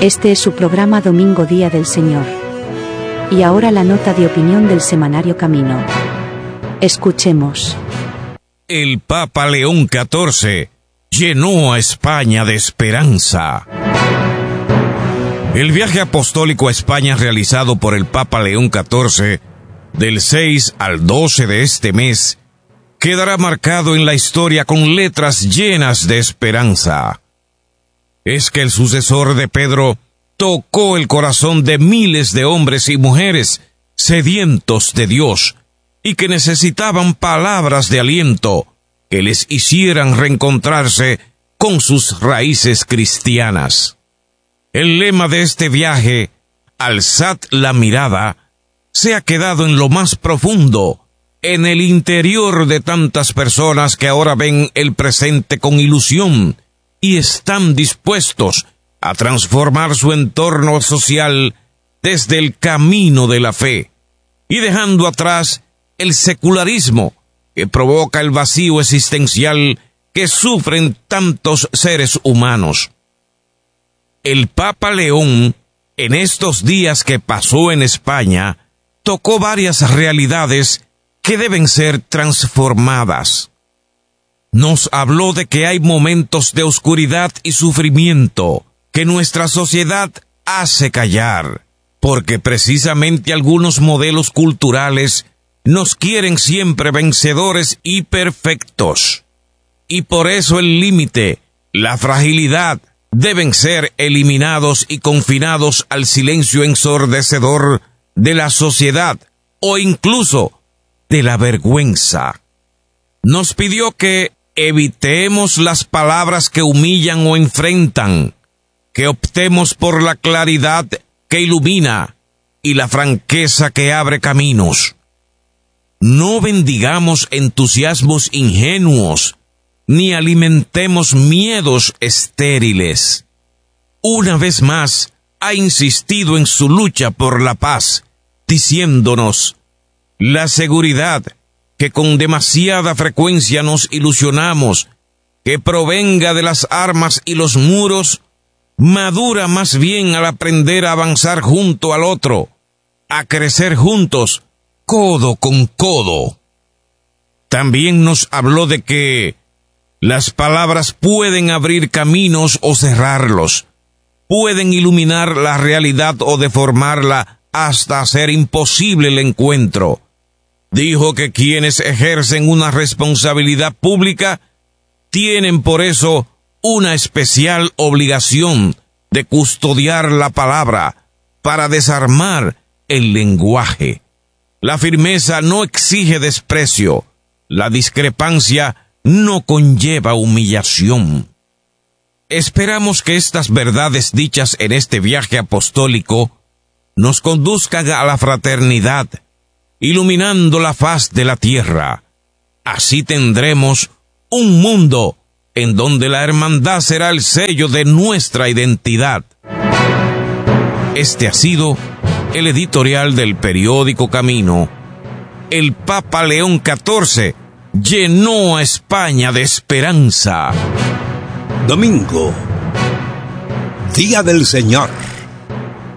Este es su programa Domingo Día del Señor. Y ahora la nota de opinión del semanario Camino. Escuchemos. El Papa León XIV llenó a España de esperanza. El viaje apostólico a España realizado por el Papa León XIV del 6 al 12 de este mes quedará marcado en la historia con letras llenas de esperanza. Es que el sucesor de Pedro tocó el corazón de miles de hombres y mujeres sedientos de Dios y que necesitaban palabras de aliento que les hicieran reencontrarse con sus raíces cristianas. El lema de este viaje, Alzad la mirada, se ha quedado en lo más profundo, en el interior de tantas personas que ahora ven el presente con ilusión y están dispuestos a transformar su entorno social desde el camino de la fe, y dejando atrás el secularismo que provoca el vacío existencial que sufren tantos seres humanos. El Papa León, en estos días que pasó en España, tocó varias realidades que deben ser transformadas. Nos habló de que hay momentos de oscuridad y sufrimiento que nuestra sociedad hace callar, porque precisamente algunos modelos culturales nos quieren siempre vencedores y perfectos. Y por eso el límite, la fragilidad, deben ser eliminados y confinados al silencio ensordecedor de la sociedad o incluso de la vergüenza. Nos pidió que evitemos las palabras que humillan o enfrentan, que optemos por la claridad que ilumina y la franqueza que abre caminos. No bendigamos entusiasmos ingenuos, ni alimentemos miedos estériles. Una vez más, ha insistido en su lucha por la paz, diciéndonos: la seguridad que con demasiada frecuencia nos ilusionamos, que provenga de las armas y los muros, madura más bien al aprender a avanzar junto al otro, a crecer juntos, codo con codo. También nos habló de que las palabras pueden abrir caminos o cerrarlos, pueden iluminar la realidad o deformarla hasta hacer imposible el encuentro. Dijo que quienes ejercen una responsabilidad pública tienen por eso una especial obligación de custodiar la palabra para desarmar el lenguaje. La firmeza no exige desprecio, la discrepancia no conlleva humillación. Esperamos que estas verdades dichas en este viaje apostólico nos conduzcan a la fraternidad, iluminando la faz de la tierra. Así tendremos un mundo en donde la hermandad será el sello de nuestra identidad. Este ha sido el editorial del periódico Camino. El Papa León XIV llenó a España de esperanza. Domingo, Día del Señor.